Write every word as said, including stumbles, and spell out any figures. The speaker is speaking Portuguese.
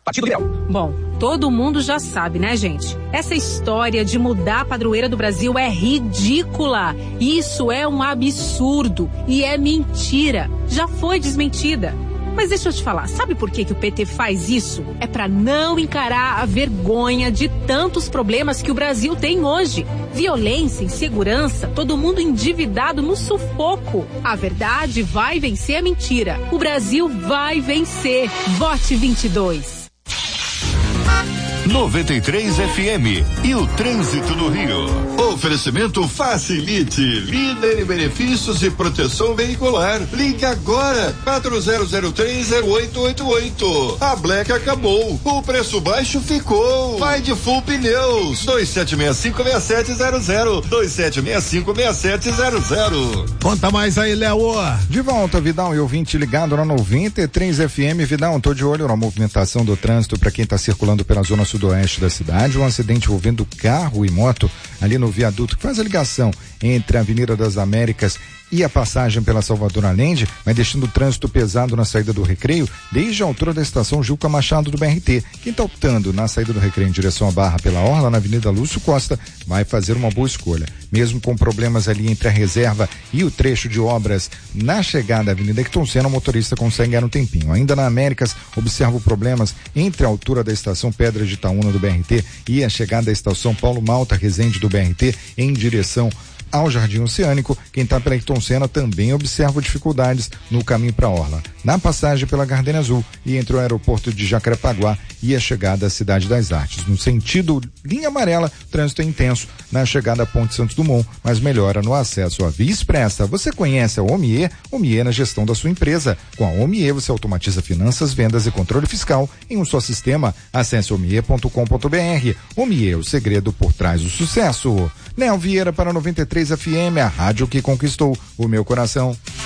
Partido Liberal. Bom, todo mundo já sabe, né, gente? Essa história de mudar a padroeira do Brasil é ridícula. Isso é um absurdo e é mentira. Já foi desmentida. Mas deixa eu te falar, sabe por que que o P T faz isso? É pra não encarar a vergonha de tantos problemas que o Brasil tem hoje. Violência, insegurança, todo mundo endividado no sufoco. A verdade vai vencer a mentira. O Brasil vai vencer. Vote vinte e dois. noventa e três F M e o trânsito no Rio. Oferecimento Facilite, líder em benefícios e proteção veicular. Ligue agora, quatro zero zero três zero oito oito oito. A Black acabou, o preço baixo ficou. Vai de Full Pneus, dois sete seis cinco seis sete zero zero, dois sete seis cinco seis sete zero zero. Conta mais aí, Léo. De volta, Vidal e ouvinte ligado na noventa e três F M. Vidal, tô de olho na movimentação do trânsito para quem está circulando pela zona sudoeste da cidade. Um acidente envolvendo carro e moto ali no viaduto que faz a ligação entre a Avenida das Américas e a passagem pela Salvador Allende, mas deixando o trânsito pesado na saída do Recreio, desde a altura da estação Juca Machado do B R T. Quem está optando na saída do Recreio em direção à Barra pela Orla, na Avenida Lúcio Costa, vai fazer uma boa escolha. Mesmo com problemas ali entre a reserva e o trecho de obras na chegada à Avenida Ayrton Senna, o motorista consegue ganhar um tempinho. Ainda na Américas, observo problemas entre a altura da estação Pedra de Itaúna do B R T e a chegada da estação Paulo Malta Resende do B R T em direção ao Jardim Oceânico. Quem está pela Ayrton Senna também observa dificuldades no caminho para a Orla, na passagem pela Gardenia Azul e entre o aeroporto de Jacarepaguá e a chegada à Cidade das Artes. No sentido linha amarela, trânsito é intenso na chegada à Ponte Santos Dumont, mas melhora no acesso à Via Expressa. Você conhece a Omie? Omie na gestão da sua empresa. Com a Omie você automatiza finanças, vendas e controle fiscal em um só sistema. Acesse omie ponto com ponto b r. Omie, o segredo por trás do sucesso. Léo Vieira para noventa e três F M, a rádio que conquistou o meu coração.